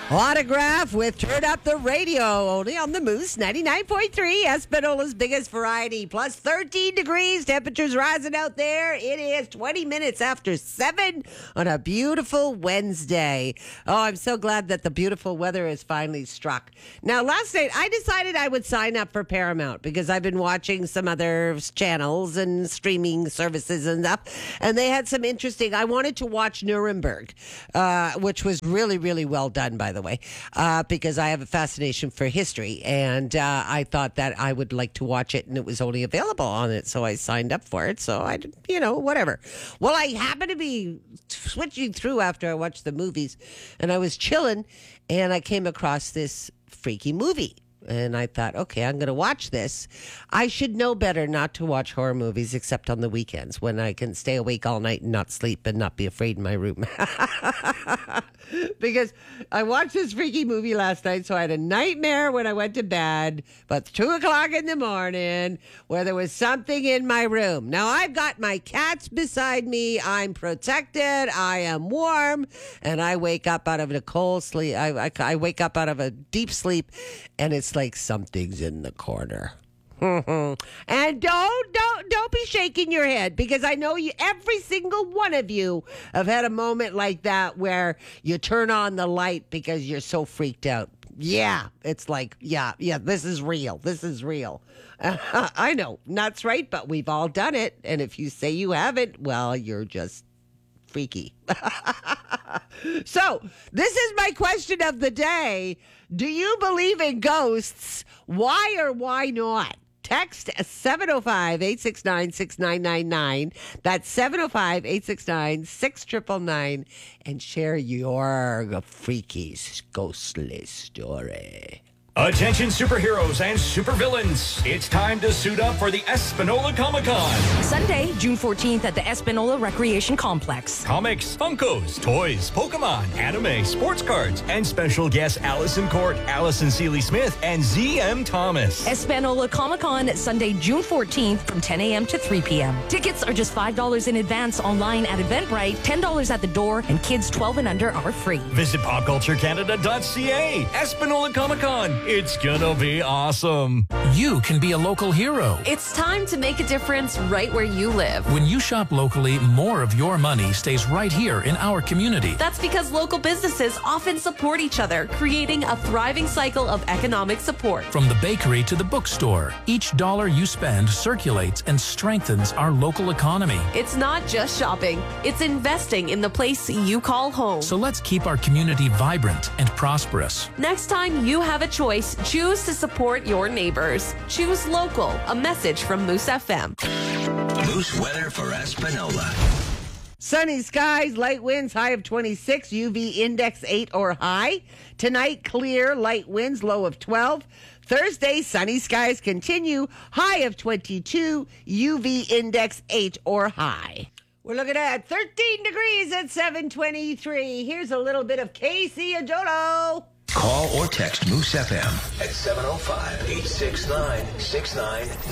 Autograph with Turn Up the Radio, only on the Moose 99.3, Espanola's biggest variety. Plus 13 degrees, temperatures rising out there. It is 20 minutes after 7 on a beautiful Wednesday. Oh, I'm so glad that the beautiful weather has finally struck. Now, last night, I decided I would sign up for Paramount because I've been watching some other channels and streaming services and stuff, and they had some interesting. I wanted to watch Nuremberg, which was really, really well done, by the way, because I have a fascination for history, and I thought that I would like to watch it, and it was only available on it, so I signed up for it. So I, whatever. Well, I happened to be switching through after I watched the movies, and I was chilling, and I came across this freaky movie. And I thought, okay, I'm going to watch this. I should know better not to watch horror movies except on the weekends when I can stay awake all night and not sleep and not be afraid in my room. Because I watched this freaky movie last night, so I had a nightmare when I went to bed, but 2 o'clock in the morning, where there was something in my room. Now, I've got my cats beside me. I'm protected. I am warm. And I wake up out of a cold sleep. I wake up out of a deep sleep, and it's like something's in the corner. And don't be shaking your head, because I know every single one of you have had a moment like that where you turn on the light because you're so freaked out. Yeah, it's like, yeah, this is real. This is real. I know, that's right, but we've all done it. And if you say you haven't, well, you're just freaky. So, this is my question of the day. Do you believe in ghosts? Why or why not? Text 705-869-6999. That's 705-869-6999. And share your freaky, ghostly story. Attention superheroes and supervillains. It's time to suit up for the Espanola Comic-Con. Sunday, June 14th at the Espanola Recreation Complex. Comics, Funkos, toys, Pokemon, anime, sports cards, and special guests Allison Court, Allison Seeley-Smith, and Z.M. Thomas. Espanola Comic-Con, Sunday, June 14th from 10 a.m. to 3 p.m. Tickets are just $5 in advance online at Eventbrite, $10 at the door, and kids 12 and under are free. Visit popculturecanada.ca. Espanola Comic-Con. It's gonna be awesome. You can be a local hero. It's time to make a difference right where you live. When you shop locally, more of your money stays right here in our community. That's because local businesses often support each other, creating a thriving cycle of economic support. From the bakery to the bookstore, each dollar you spend circulates and strengthens our local economy. It's not just shopping, it's investing in the place you call home. So let's keep our community vibrant and prosperous. Next time you have a choice, choose to support your neighbors. Choose local. A message from Moose FM. Moose weather for Espanola. Sunny skies, light winds, high of 26, UV index 8 or high. Tonight, clear, light winds, low of 12. Thursday, sunny skies continue, high of 22, UV index 8 or high. We're looking at 13 degrees at 7:23. Here's a little bit of Casey Adodo. Call or text Moose FM at 705-869-6999.